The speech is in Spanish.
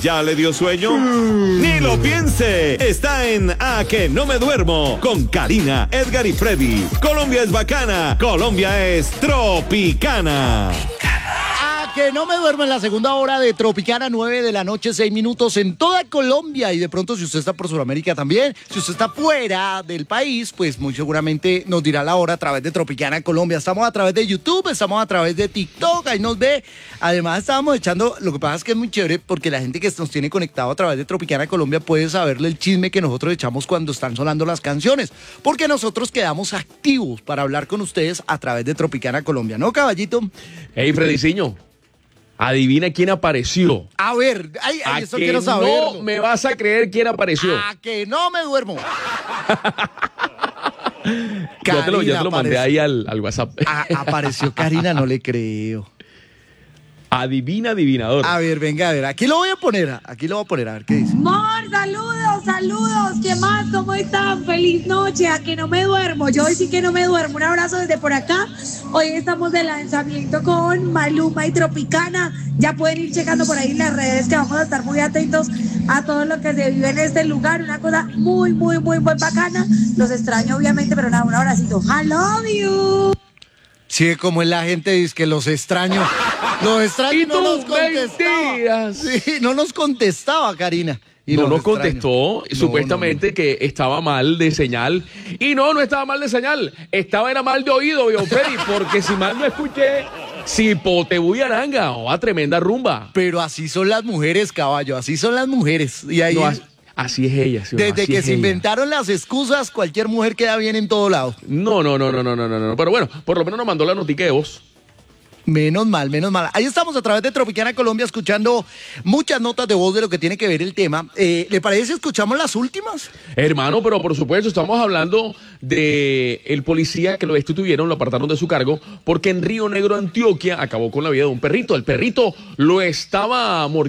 ¿Ya le dio sueño? ¡Ni lo piense! Está en A que no me duermo con Karina, Edgar y Freddy. Colombia es bacana, Colombia es tropicana. Que no me duermo en la segunda hora de Tropicana, 9 de la noche, 6 minutos en toda Colombia. Y de pronto, si usted está por Sudamérica también, si usted está fuera del país, pues muy seguramente nos dirá la hora a través de Tropicana Colombia. Estamos a través de YouTube, estamos a través de TikTok, ahí nos ve. Además, estábamos echando, lo que pasa es que es muy chévere porque la gente que nos tiene conectado a través de Tropicana Colombia puede saberle el chisme que nosotros echamos cuando están sonando las canciones. Porque nosotros quedamos activos para hablar con ustedes a través de Tropicana Colombia, ¿no, caballito? Hey, Frediciño. Adivina quién apareció. A ver, eso quiero saber. No me vas a creer quién apareció. A que no me duermo. Yo te lo mandé ahí al WhatsApp. Apareció Karina, no le creo. Adivina, adivinador. A ver, venga, a ver, aquí lo voy a poner, a ver qué dice. Amor, saludos, ¿qué más? ¿Cómo están? Feliz noche, a que no me duermo, yo hoy sí que no me duermo, un abrazo desde por acá. Hoy estamos de lanzamiento con Maluma y Tropicana, ya pueden ir checando por ahí en las redes que vamos a estar muy atentos a todo lo que se vive en este lugar, una cosa muy bacana, los extraño obviamente, pero nada, un abracito, I love you. Sí, como es la gente, dice que los extraño. Los extraño y no nos contestaba. Sí, no nos contestaba, Karina. Y no nos contestó, supuestamente que estaba mal de señal. Y no estaba mal de señal, era mal de oído, yo, Freddy, porque si mal no escuché, Cipotebuyananga, a tremenda rumba. Pero así son las mujeres, caballo, así son las mujeres. Y ahí no, así es ella. ¿Sí? Desde que se inventaron las excusas, cualquier mujer queda bien en todo lado. No. Pero bueno, por lo menos nos mandó la notica de voz. Menos mal. Ahí estamos a través de Tropicana Colombia escuchando muchas notas de voz de lo que tiene que ver el tema. ¿Le parece si escuchamos las últimas? Hermano, pero por supuesto, estamos hablando de el policía que lo destituyeron, lo apartaron de su cargo, porque en Río Negro, Antioquia, acabó con la vida de un perrito. El perrito lo estaba mordiendo.